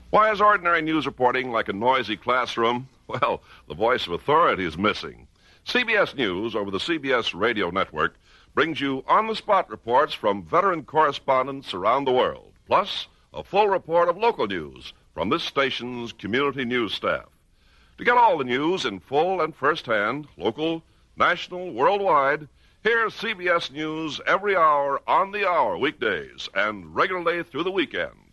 Why is ordinary news reporting like a noisy classroom? Well, the voice of authority is missing. CBS News, over the CBS Radio Network, brings you on-the-spot reports from veteran correspondents around the world, plus a full report of local news from this station's community news staff. To get all the news in full and first-hand, local, national, worldwide, hear CBS News every hour on the hour weekdays and regularly through the weekend.